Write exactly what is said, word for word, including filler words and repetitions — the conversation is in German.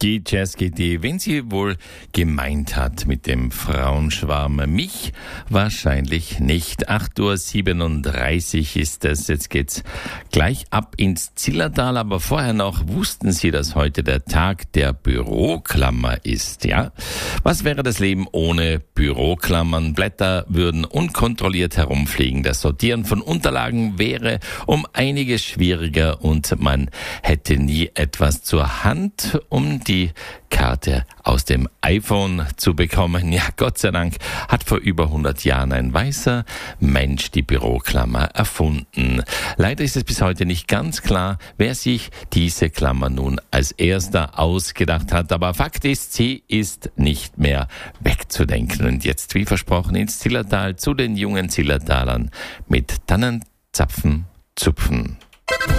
Die Jazzidee, wenn sie wohl gemeint hat mit dem Frauenschwarm. Mich wahrscheinlich nicht. acht Uhr siebenunddreißig ist es. Jetzt geht's gleich ab ins Zillertal. Aber vorher noch, wussten Sie, dass heute der Tag der Büroklammer ist, ja? Was wäre das Leben ohne Büroklammern? Blätter würden unkontrolliert herumfliegen. Das Sortieren von Unterlagen wäre um einiges schwieriger und man hätte nie etwas zur Hand, um die Karte aus dem iPhone zu bekommen. Ja, Gott sei Dank hat vor über hundert Jahren ein weißer Mensch die Büroklammer erfunden. Leider ist es bis heute nicht ganz klar, wer sich diese Klammer nun als erster ausgedacht hat. Aber Fakt ist, sie ist nicht mehr wegzudenken. Und jetzt, wie versprochen, ins Zillertal zu den jungen Zillertalern mit Tannenzapfen zupfen.